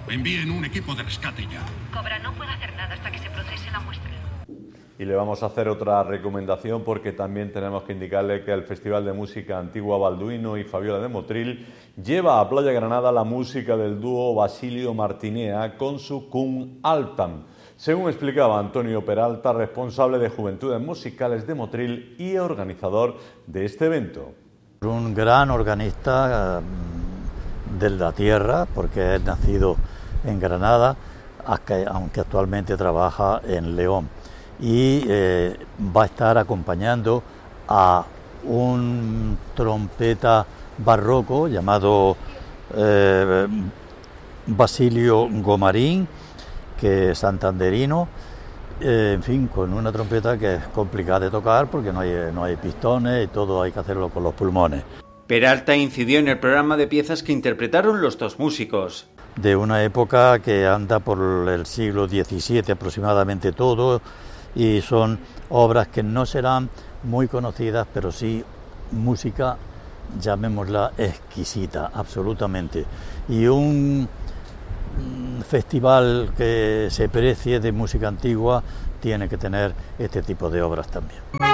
Envíen un equipo de rescate ya. Cobra no puede hacer nada hasta que se procese la muestra. Y le vamos a hacer otra recomendación porque también tenemos que indicarle que el Festival de Música Antigua Balduino y Fabiola de Motril lleva a Playa Granada la música del dúo Basilio Martinea con su Cum Altam, según explicaba Antonio Peralta, responsable de Juventudes Musicales de Motril y organizador de este evento. Un gran organista de la tierra, porque es nacido en Granada, aunque actualmente trabaja en León. Y va a estar acompañando a un trompeta barroco llamado Basilio Gomarín, que es santanderino, en fin, con una trompeta que es complicada de tocar porque no hay pistones y todo hay que hacerlo con los pulmones. Peralta incidió en el programa de piezas que interpretaron los dos músicos. De una época que anda por el siglo XVII aproximadamente todo, y son obras que no serán muy conocidas, pero sí música, llamémosla, exquisita, absolutamente. Y un festival que se precie de música antigua tiene que tener este tipo de obras también.